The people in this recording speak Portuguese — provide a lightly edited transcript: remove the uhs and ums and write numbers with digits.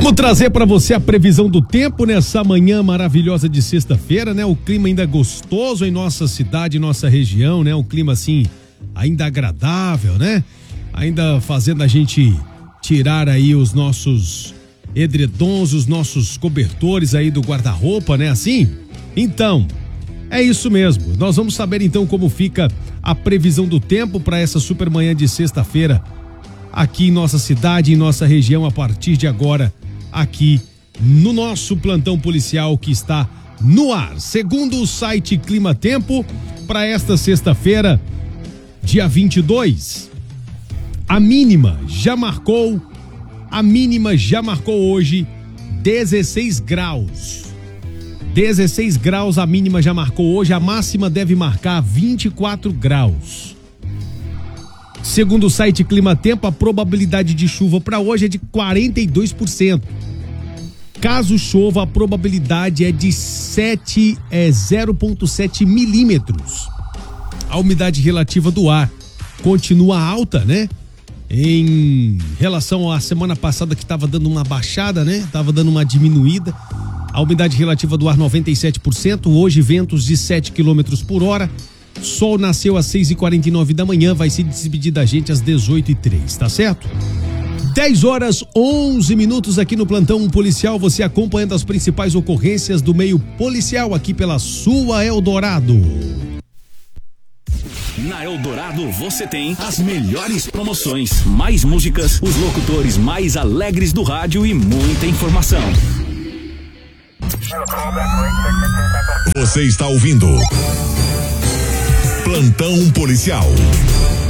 Vamos trazer para você a previsão do tempo nessa manhã maravilhosa de sexta-feira, né? O clima ainda gostoso em nossa cidade, nossa região, né? Um clima assim ainda agradável, né? Ainda fazendo a gente tirar aí os nossos edredons, os nossos cobertores aí do guarda-roupa, né? Assim? Então, é isso mesmo. Nós vamos saber então como fica a previsão do tempo para essa super manhã de sexta-feira aqui em nossa cidade, em nossa região, a partir de agora, aqui no nosso plantão policial que está no ar. Segundo o site Clima Tempo, para esta sexta-feira, dia 22, a mínima já marcou hoje 16 graus. 16 graus a mínima já marcou hoje, a máxima deve marcar 24 graus. Segundo o site Clima Tempo, a probabilidade de chuva para hoje é de 42%. Caso chova, a probabilidade é de 0,7 milímetros. A umidade relativa do ar continua alta, né? Em relação à semana passada que estava dando uma baixada, né? Estava dando uma diminuída. A umidade relativa do ar 97%, hoje ventos de 7 km por hora. Sol nasceu às 6h49 da manhã, vai se despedir da gente às 18h03, tá certo? 10h11 aqui no plantão policial, você acompanhando as principais ocorrências do meio policial aqui pela sua Eldorado. Na Eldorado você tem as melhores promoções, mais músicas, os locutores mais alegres do rádio e muita informação. Você está ouvindo Plantão Policial.